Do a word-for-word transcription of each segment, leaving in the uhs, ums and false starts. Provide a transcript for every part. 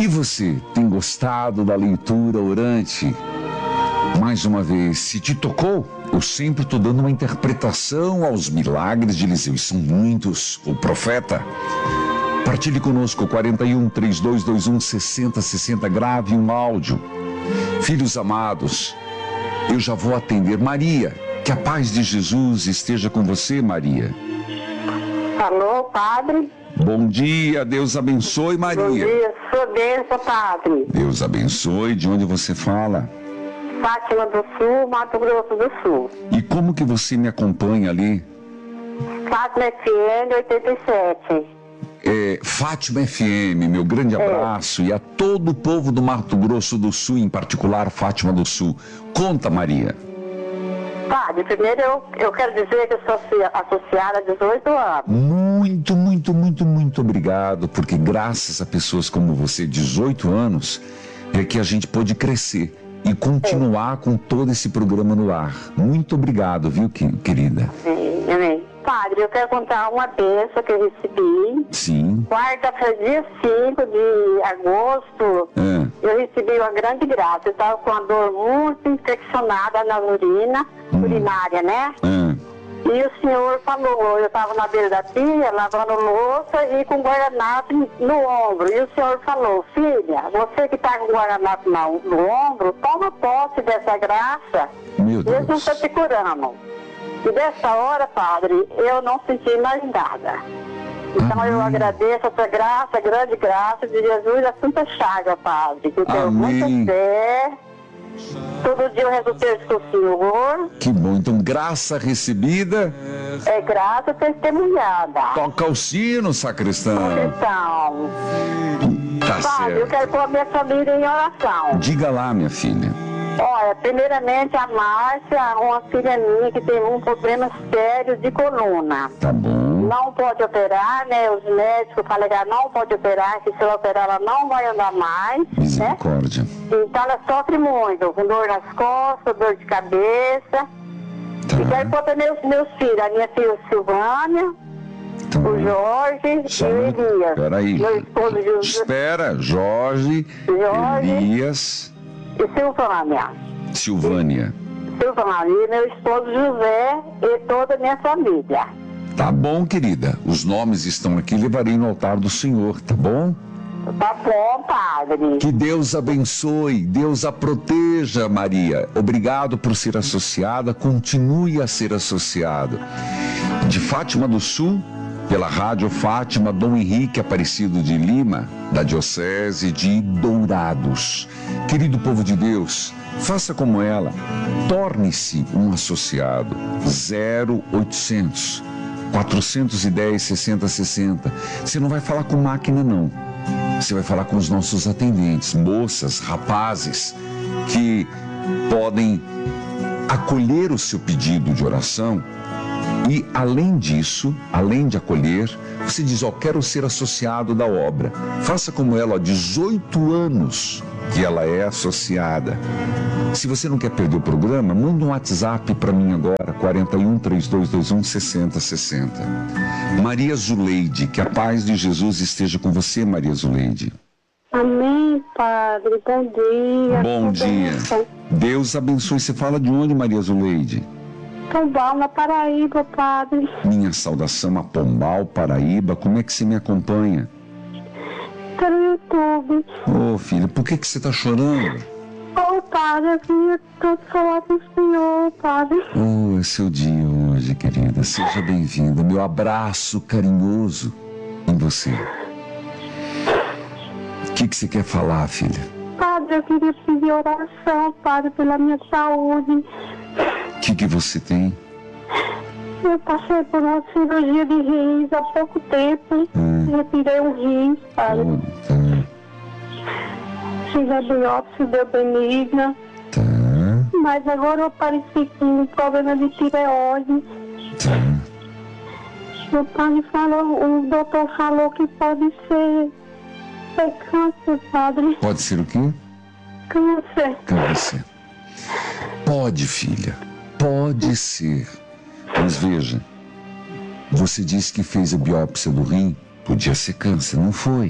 E você, tem gostado da leitura orante? Mais uma vez, se te tocou, eu sempre estou dando uma interpretação aos milagres de Eliseu, e são muitos. O profeta. Partilhe conosco, quarenta e um, trinta e dois, vinte e um, sessenta, sessenta, grave um áudio. Filhos amados, eu já vou atender. Maria, que a paz de Jesus esteja com você, Maria. Alô, padre? Bom dia, Deus abençoe, Maria. Bom dia, sua bênção, padre. Deus abençoe. De onde você fala? Fátima do Sul, Mato Grosso do Sul. E como que você me acompanha ali? Fátima F M oitenta e sete. É, Fátima F M, meu grande abraço. É. E a todo o povo do Mato Grosso do Sul, em particular Fátima do Sul. Conta, Maria. Padre, primeiro eu, eu quero dizer que eu sou associada há dezoito anos. Muito, muito, muito, muito obrigado, porque graças a pessoas como você, dezoito anos, é que a gente pôde crescer e continuar é. com todo esse programa no ar. Muito obrigado, viu, querida? Sim, amém. Padre, eu quero contar uma bênção que eu recebi. Sim. Quarta-feira, dia cinco de agosto, é. eu recebi uma grande graça. Eu estava com uma dor muito infeccionada na urina, hum. urinária, né? É. E o senhor falou, eu estava na beira da pia, lavando louça e com guardanapo no ombro. E o senhor falou, filha, você que está com guardanapo no, no ombro, toma posse dessa graça. Meu Deus. Deus está te curando. E dessa hora, padre, eu não senti mais nada. Então Amém. Eu agradeço essa graça, a grande graça de Jesus, a Santa Chaga, padre, que tenho muita fé. Todo dia eu rezo o texto com o Senhor. Que bom, então graça recebida é graça testemunhada. Toca o sino, sacristão. Então, tá padre, certo. eu quero pôr a minha família em oração. Diga lá, minha filha. Olha, primeiramente a Márcia, uma filha minha que tem um problema sério de coluna. Tá bom. Não pode operar, né? Os médicos falam que ela não pode operar, que se ela operar ela não vai andar mais. Misericórdia. Né? Então ela sofre muito, com dor nas costas, dor de cabeça. Tá. E quero pôr também os meus filhos, a minha filha Silvânia, tá. o Jorge Só e o Elias. Peraí. Meu esposo José. Espera, Jorge, Jorge Elias... E Silvânia. Silvânia. Silvânia, meu esposo José e toda a minha família. Tá bom, querida. Os nomes estão aqui, levarei no altar do Senhor, tá bom? Tá bom, padre. Que Deus abençoe, Deus a proteja, Maria. Obrigado por ser associada, continue a ser associado. De Fátima do Sul, pela Rádio Fátima, Dom Henrique Aparecido de Lima, da Diocese de Dourados. Querido povo de Deus, faça como ela, torne-se um associado. zero oitocentos, quatrocentos e dez, sessenta sessenta. Você não vai falar com máquina, não. Você vai falar com os nossos atendentes, moças, rapazes, que podem acolher o seu pedido de oração. E, além disso, além de acolher, você diz, ó, oh, quero ser associado da obra. Faça como ela, há dezoito anos que ela é associada. Se você não quer perder o programa, manda um WhatsApp para mim agora, quarenta e um, trinta e dois, vinte e um, sessenta sessenta. Maria Zuleide, que a paz de Jesus esteja com você, Maria Zuleide. Amém, padre. Bom dia. Bom dia. Deus abençoe. Você fala de onde, Maria Zuleide? Pombal, na Paraíba, padre. Minha saudação a Pombal, Paraíba. Como é que você me acompanha? Pelo YouTube. Ô, oh, filha, por que que você tá chorando? Ô, oh, padre, eu queria tanto falar com o senhor, padre. Oh, é seu dia hoje, querida. Seja bem-vinda. Meu abraço carinhoso em você. O que que você quer falar, filha? Padre, eu queria pedir oração, padre, pela minha saúde. O que que você tem? Eu passei por uma cirurgia de rins há pouco tempo. Hum. Retirei um rim, padre. Oh, tá. Fiz a biópsia, deu benigna. Tá. Mas agora eu apareci com um problema de tireoide. Tá. O padre falou, o doutor falou que pode ser, ser câncer, padre. Pode ser o quê? Câncer. Câncer. Pode, filha. Pode ser. Mas veja, você disse que fez a biópsia do rim. Podia ser câncer, não foi?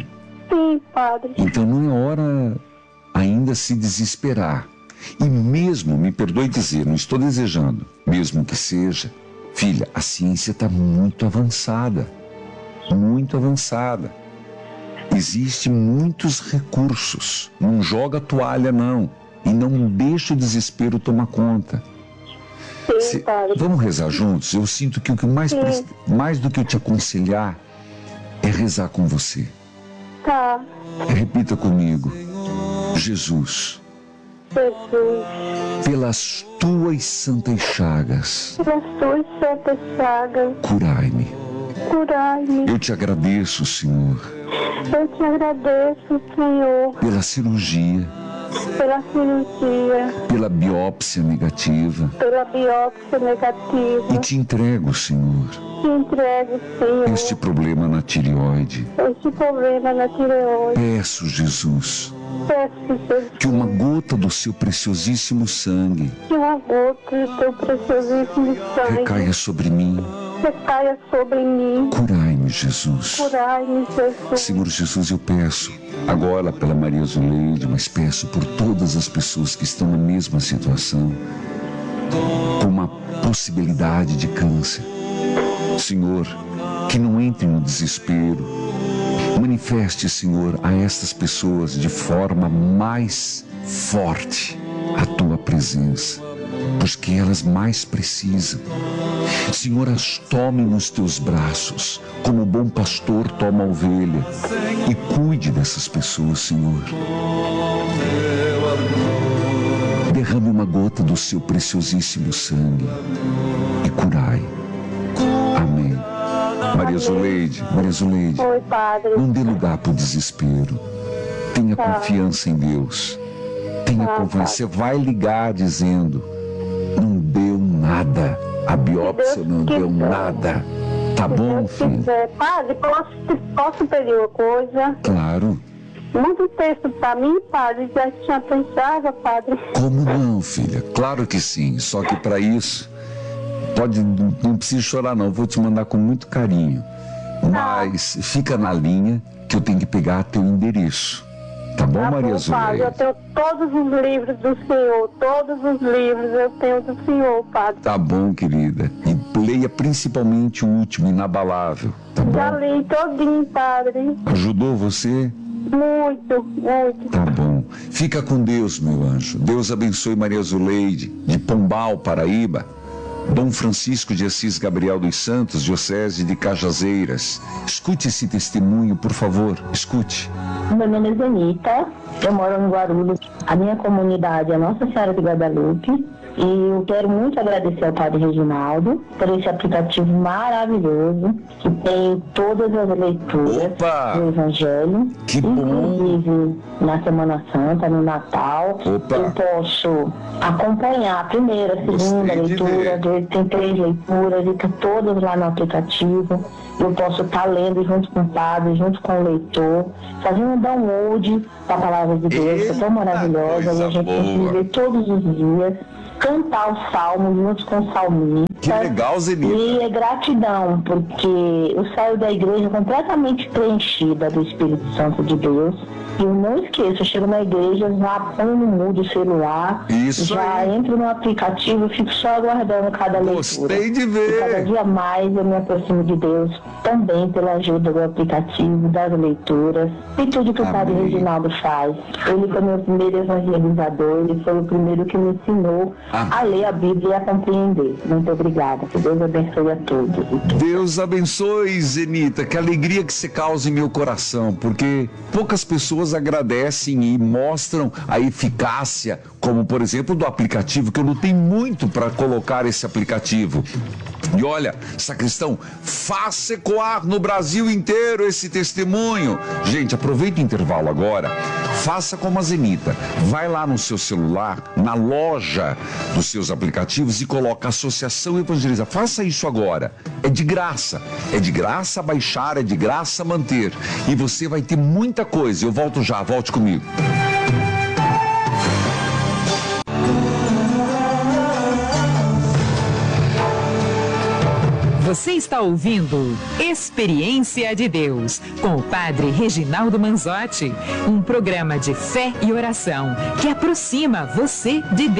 Sim, padre. Então não é hora ainda se desesperar. E mesmo, me perdoe dizer, não estou desejando, mesmo que seja, filha, a ciência está muito avançada. Muito avançada. Existem muitos recursos. Não joga a toalha, não. E não deixa o desespero tomar conta. Sim, Se, padre. vamos rezar juntos? Eu sinto que o que mais, pre... mais do que eu te aconselhar é rezar com você. Tá. Repita comigo. Jesus, Jesus, pelas tuas santas chagas, pelas tuas santas chagas, curai-me. curai-me. Eu te agradeço, Senhor, Eu te agradeço, Senhor, pela cirurgia, pela cirurgia, pela biópsia negativa. pela biópsia negativa. E te entrego, Senhor, Te entrego, Senhor, este problema na tireoide. este problema na tireoide. Peço, Jesus, Peço, Jesus, que uma gota do seu preciosíssimo sangue que uma gota do teu preciosíssimo sangue recaia sobre mim. recaia sobre mim. Curai-me, Jesus. Curai-me, Jesus. Senhor Jesus, eu peço, agora pela Maria Zuleide, mas peço por todas as pessoas que estão na mesma situação, com uma possibilidade de câncer. Senhor, que não entre no desespero. Manifeste, Senhor, a estas pessoas de forma mais forte a tua presença, porque elas mais precisam. Senhor, as tome nos teus braços, como o bom pastor toma a ovelha, e cuide dessas pessoas, Senhor. Derrame uma gota do seu preciosíssimo sangue e curai. Amém. Maria Zuleide, Maria Zuleide, Oi, padre. não dê lugar para o desespero. Tenha Tá. confiança em Deus. Tenha Tá, confiança. Você vai ligar dizendo, não deu nada. A biópsia Deus não deu quiser. nada. Tá bom, Se filho? quiser. Padre, posso, posso pedir uma coisa? Claro. Manda um texto pra mim, padre. Já tinha pensado, padre. Como não, filha? Claro que sim. Só que para isso, pode, não precisa chorar não. Vou te mandar com muito carinho. Mas fica na linha que eu tenho que pegar teu endereço. Tá bom, Tá Maria bom, padre. Zuleide? Eu tenho todos os livros do Senhor. Todos os livros eu tenho do Senhor, padre. Tá bom, querida. E leia principalmente o último, Inabalável. Tá Já bom? li todinho, padre. Ajudou você? Muito, muito. Tá bom. Fica com Deus, meu anjo. Deus abençoe Maria Zuleide, de Pombal, Paraíba. Dom Francisco de Assis Gabriel dos Santos, Diocese de Cajazeiras. Escute esse testemunho, por favor. Escute. Meu nome é Zenita, eu moro em Guarulhos. A minha comunidade é Nossa Senhora de Guadalupe. E eu quero muito agradecer ao Padre Reginaldo por esse aplicativo maravilhoso que tem todas as leituras Opa! do Evangelho. Que bom! Inclusive na Semana Santa, no Natal. Opa! Eu posso acompanhar a primeira, a segunda Gostei de leitura. ver. Tem três leituras e tá todas lá no aplicativo. Eu posso estar lendo junto com o padre, junto com o leitor, fazendo um download da palavra de Deus, que é tão maravilhosa, coisa e a gente tem que boa. viver todos os dias, cantar os salmos junto com o salmista. Que legal, Zenita. E é gratidão, porque eu saio da igreja completamente preenchida do Espírito Santo de Deus. E eu não esqueço, eu chego na igreja, já ponho no mudo o celular, Isso já aí. entro no aplicativo, fico só aguardando cada leitura. Gostei de E cada ver. dia mais eu me aproximo de Deus, também pela ajuda do aplicativo, das leituras e tudo que o Padre Amém. Reginaldo faz. Ele foi meu primeiro evangelizador, ele foi o primeiro que me ensinou Amém. a ler a Bíblia e a compreender. Muito obrigada. Que Deus abençoe a todos. Deus abençoe, Zenita. Que alegria que você causa em meu coração, porque poucas pessoas agradecem e mostram a eficácia, como por exemplo do aplicativo, que eu lutei muito para colocar esse aplicativo. E olha, sacristão, faça ecoar no Brasil inteiro esse testemunho. Gente, aproveita o intervalo agora. Faça como a Zenita. Vai lá no seu celular, na loja dos seus aplicativos e coloca Associação Evangeliza. Faça isso agora. É de graça. É de graça baixar, é de graça manter. E você vai ter muita coisa. Eu volto já, volte comigo. Você está ouvindo Experiência de Deus, com o Padre Reginaldo Manzotti, um programa de fé e oração que aproxima você de Deus.